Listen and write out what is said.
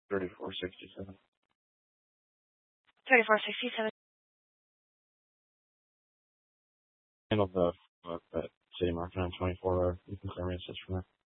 3467. 3467. Handled the city market on 24 Road. You can send me a assist from there.